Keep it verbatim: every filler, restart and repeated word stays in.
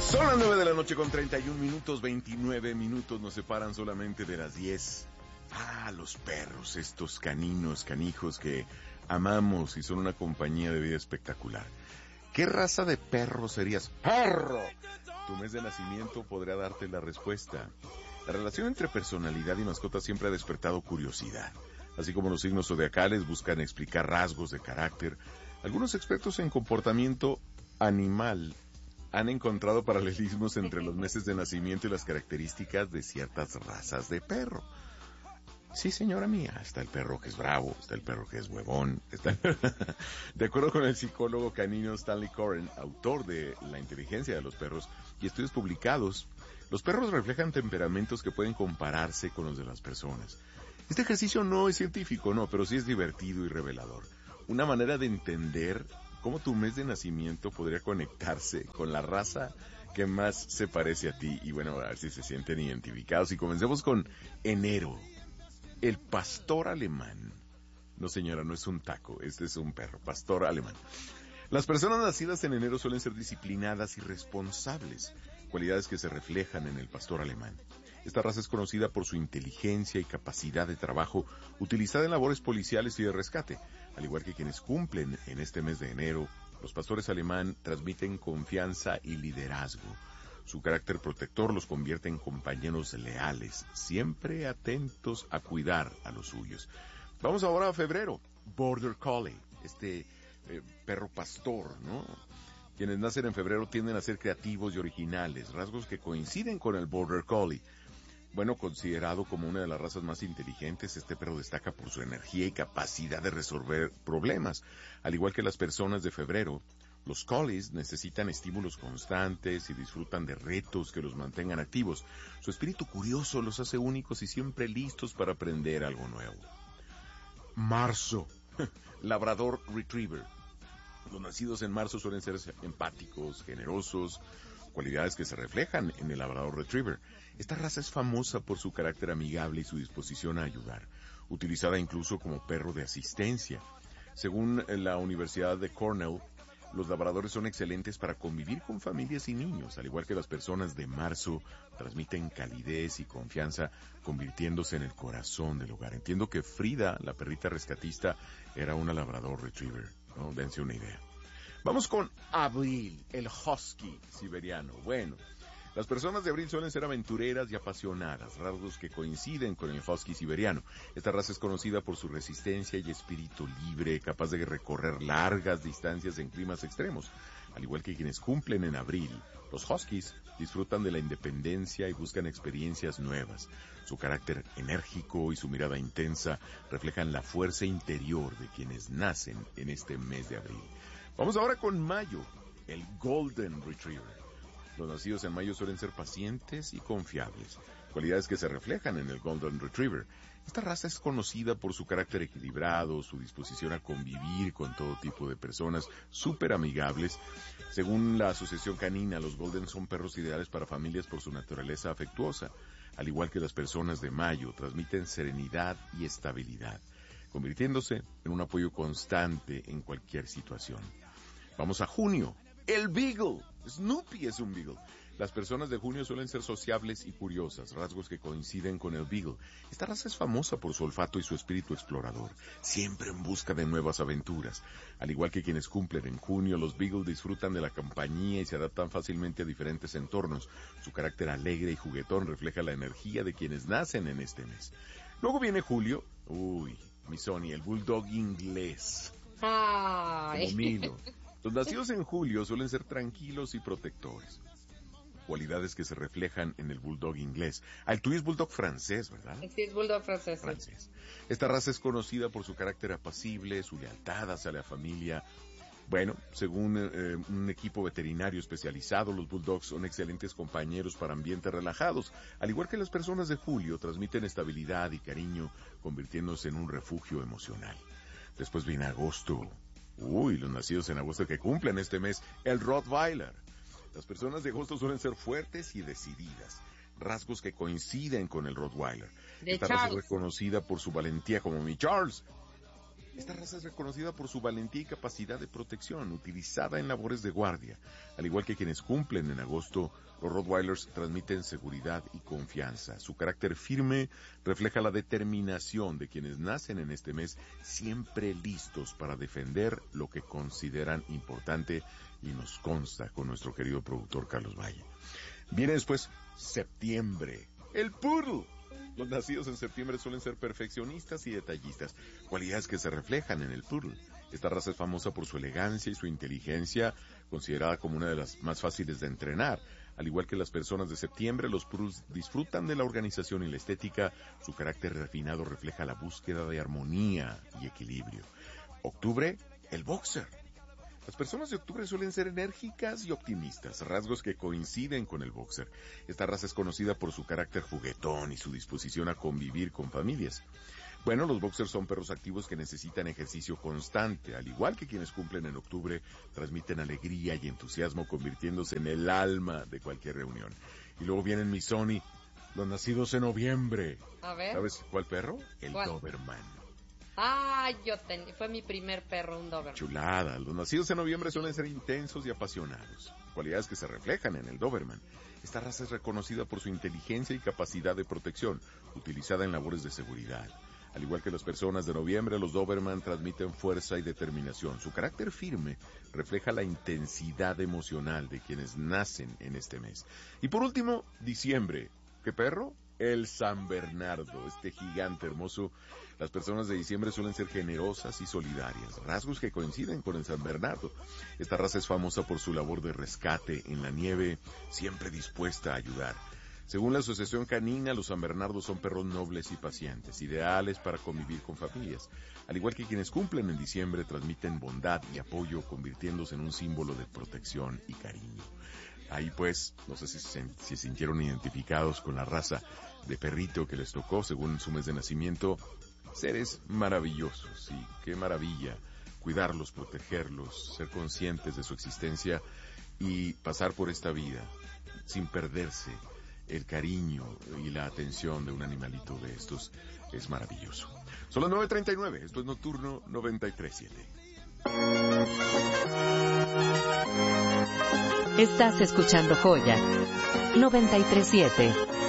Son las nueve de la noche con treinta y un minutos, veintinueve minutos nos separan solamente de las diez. Ah, los perros, estos caninos, canijos que amamos y son una compañía de vida espectacular. ¿Qué raza de perro serías? ¡Perro! Tu mes de nacimiento podría darte la respuesta. La relación entre personalidad y mascota siempre ha despertado curiosidad. Así como los signos zodiacales buscan explicar rasgos de carácter, algunos expertos en comportamiento animal han encontrado paralelismos entre los meses de nacimiento y las características de ciertas razas de perro. Sí, señora mía, está el perro que es bravo, está el perro que es huevón, está... De acuerdo con el psicólogo canino Stanley Coren, autor de La inteligencia de los perros y estudios publicados, los perros reflejan temperamentos que pueden compararse con los de las personas. Este ejercicio no es científico, no, pero sí es divertido y revelador. Una manera de entender cómo tu mes de nacimiento podría conectarse con la raza que más se parece a ti. Y bueno, a ver si se sienten identificados. Y comencemos con enero. El pastor alemán. No, señora, no es un taco, este es un perro, pastor alemán. Las personas nacidas en enero suelen ser disciplinadas y responsables, cualidades que se reflejan en el pastor alemán. Esta raza es conocida por su inteligencia y capacidad de trabajo utilizada en labores policiales y de rescate. Al igual que quienes cumplen en este mes de enero, los pastores alemán transmiten confianza y liderazgo. Su carácter protector los convierte en compañeros leales, siempre atentos a cuidar a los suyos. Vamos ahora a febrero. Border Collie, este eh, perro pastor, ¿no? Quienes nacen en febrero tienden a ser creativos y originales, rasgos que coinciden con el Border Collie. Bueno, considerado como una de las razas más inteligentes, este perro destaca por su energía y capacidad de resolver problemas. Al igual que las personas de febrero, los collies necesitan estímulos constantes y disfrutan de retos que los mantengan activos. Su espíritu curioso los hace únicos y siempre listos para aprender algo nuevo. Marzo. Labrador Retriever. Los nacidos en marzo suelen ser empáticos, generosos, cualidades que se reflejan en el Labrador Retriever. Esta raza es famosa por su carácter amigable y su disposición a ayudar, utilizada incluso como perro de asistencia. Según la Universidad de Cornell, los labradores son excelentes para convivir con familias y niños, al igual que las personas de marzo transmiten calidez y confianza, convirtiéndose en el corazón del hogar. Entiendo que Frida, la perrita rescatista, era una Labrador Retriever, ¿no? Dense una idea. Vamos con abril, el husky siberiano. Bueno, las personas de abril suelen ser aventureras y apasionadas, rasgos que coinciden con el husky siberiano. Esta raza es conocida por su resistencia y espíritu libre, capaz de recorrer largas distancias en climas extremos. Al igual que quienes cumplen en abril, los huskies disfrutan de la independencia y buscan experiencias nuevas. Su carácter enérgico y su mirada intensa reflejan la fuerza interior de quienes nacen en este mes de abril. Vamos ahora con mayo, el Golden Retriever. Los nacidos en mayo suelen ser pacientes y confiables, cualidades que se reflejan en el Golden Retriever. Esta raza es conocida por su carácter equilibrado, su disposición a convivir con todo tipo de personas, súper amigables. Según la Asociación Canina, los Golden son perros ideales para familias por su naturaleza afectuosa. Al igual que las personas de mayo, transmiten serenidad y estabilidad, convirtiéndose en un apoyo constante en cualquier situación. Vamos a junio. El Beagle. Snoopy es un Beagle. Las personas de junio suelen ser sociables y curiosas, rasgos que coinciden con el Beagle. Esta raza es famosa por su olfato y su espíritu explorador, siempre en busca de nuevas aventuras. Al igual que quienes cumplen en junio, los Beagle disfrutan de la compañía y se adaptan fácilmente a diferentes entornos. Su carácter alegre y juguetón refleja la energía de quienes nacen en este mes. Luego viene julio. Uy, mi Sony, el Bulldog inglés. Ay. Como Milo. Los nacidos en julio suelen ser tranquilos y protectores, cualidades que se reflejan en el Bulldog inglés. Ah, el tuyo es Bulldog francés, ¿verdad? Sí, es Bulldog francés. Francés. Esta raza es conocida por su carácter apacible, su lealtad hacia la familia. Bueno, según eh, un equipo veterinario especializado, los Bulldogs son excelentes compañeros para ambientes relajados. Al igual que las personas de julio, transmiten estabilidad y cariño, convirtiéndose en un refugio emocional. Después viene agosto. Uy, los nacidos en agosto que cumplen este mes, el Rottweiler. Las personas de agosto suelen ser fuertes y decididas, rasgos que coinciden con el Rottweiler. De Esta Charles. raza es reconocida por su valentía, como mi Charles. Esta raza es reconocida por su valentía y capacidad de protección, utilizada en labores de guardia. Al igual que quienes cumplen en agosto, los Rottweilers transmiten seguridad y confianza. Su carácter firme refleja la determinación de quienes nacen en este mes, siempre listos para defender lo que consideran importante, y nos consta con nuestro querido productor Carlos Valle. Viene después septiembre, el Poodle. Los nacidos en septiembre suelen ser perfeccionistas y detallistas, cualidades que se reflejan en el Poodle. Esta raza es famosa por su elegancia y su inteligencia, considerada como una de las más fáciles de entrenar. Al igual que las personas de septiembre, los Poodles disfrutan de la organización y la estética. Su carácter refinado refleja la búsqueda de armonía y equilibrio. Octubre, el Boxer. Las personas de octubre suelen ser enérgicas y optimistas, rasgos que coinciden con el Boxer. Esta raza es conocida por su carácter juguetón y su disposición a convivir con familias. Bueno, los Boxers son perros activos que necesitan ejercicio constante. Al igual que quienes cumplen en octubre, transmiten alegría y entusiasmo, convirtiéndose en el alma de cualquier reunión. Y luego vienen mi Sony, los nacidos en noviembre. A ver. ¿Sabes cuál perro? El ¿Cuál? Doberman. Ah, yo ten... fue mi primer perro, un Doberman. Chulada. Los nacidos en noviembre suelen ser intensos y apasionados, cualidades que se reflejan en el Doberman. Esta raza es reconocida por su inteligencia y capacidad de protección, utilizada en labores de seguridad. Al igual que las personas de noviembre, los Doberman transmiten fuerza y determinación. Su carácter firme refleja la intensidad emocional de quienes nacen en este mes. Y por último, diciembre. ¿Qué perro? El San Bernardo, este gigante hermoso. Las personas de diciembre suelen ser generosas y solidarias, rasgos que coinciden con el San Bernardo. Esta raza es famosa por su labor de rescate en la nieve, siempre dispuesta a ayudar. Según la Asociación Canina, los San Bernardos son perros nobles y pacientes, ideales para convivir con familias. Al igual que quienes cumplen en diciembre, transmiten bondad y apoyo, convirtiéndose en un símbolo de protección y cariño. Ahí pues, no sé si se, si se sintieron identificados con la raza de perrito que les tocó según su mes de nacimiento. Seres maravillosos, y qué maravilla cuidarlos, protegerlos, ser conscientes de su existencia y pasar por esta vida sin perderse el cariño y la atención de un animalito de estos. Es maravilloso. Son las nueve treinta y nueve, esto es Nocturno noventa y tres punto siete. Estás escuchando Joya noventa y tres punto siete.